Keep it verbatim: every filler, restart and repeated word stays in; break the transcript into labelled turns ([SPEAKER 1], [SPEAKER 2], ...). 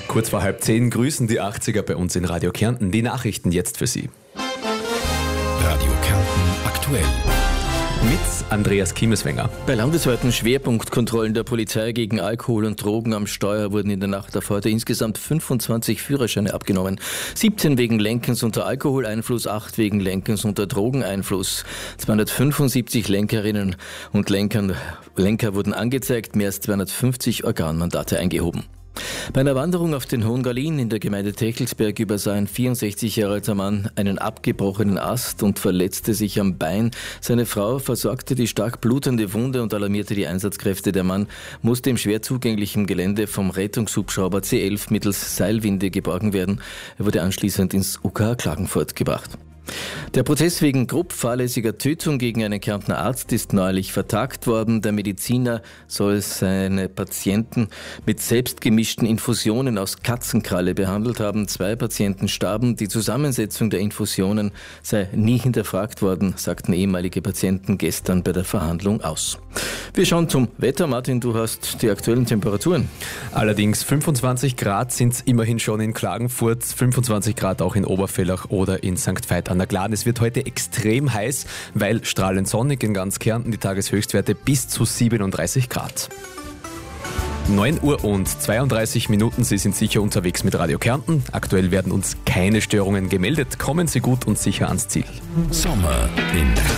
[SPEAKER 1] Kurz vor halb zehn grüßen die achtziger bei uns in Radio Kärnten. Die Nachrichten jetzt für Sie.
[SPEAKER 2] Radio Kärnten aktuell.
[SPEAKER 1] Mit Andreas Kiemeswenger.
[SPEAKER 3] Bei landesweiten Schwerpunktkontrollen der Polizei gegen Alkohol und Drogen am Steuer wurden in der Nacht auf heute insgesamt fünfundzwanzig Führerscheine abgenommen. siebzehn wegen Lenkens unter Alkoholeinfluss, acht wegen Lenkens unter Drogeneinfluss. zweihundertfünfundsiebzig Lenkerinnen und Lenkern, Lenker wurden angezeigt, mehr als zweihundertfünfzig Organmandate eingehoben. Bei einer Wanderung auf den Hohen Gallien in der Gemeinde Techelsberg übersah ein vierundsechzig Jahre alter Mann einen abgebrochenen Ast und verletzte sich am Bein. Seine Frau versorgte die stark blutende Wunde und alarmierte die Einsatzkräfte. Der Mann musste im schwer zugänglichen Gelände vom Rettungshubschrauber C elf mittels Seilwinde geborgen werden. Er wurde anschließend ins U K Klagenfurt gebracht. Der Prozess wegen grob fahrlässiger Tötung gegen einen Kärntner Arzt ist neulich vertagt worden. Der Mediziner soll seine Patienten mit selbstgemischten Infusionen aus Katzenkralle behandelt haben. Zwei Patienten starben. Die Zusammensetzung der Infusionen sei nie hinterfragt worden, sagten ehemalige Patienten gestern bei der Verhandlung aus. Wir schauen zum Wetter. Martin, du hast die aktuellen Temperaturen.
[SPEAKER 1] Allerdings fünfundzwanzig Grad sind es immerhin schon in Klagenfurt, fünfundzwanzig Grad auch in Obervellach oder in Sankt Veit an der Glan. Es wird heute extrem heiß, weil strahlend sonnig in ganz Kärnten, die Tageshöchstwerte bis zu siebenunddreißig Grad. neun Uhr und zweiunddreißig Minuten, Sie sind sicher unterwegs mit Radio Kärnten. Aktuell werden uns keine Störungen gemeldet. Kommen Sie gut und sicher ans Ziel.
[SPEAKER 2] Sommer in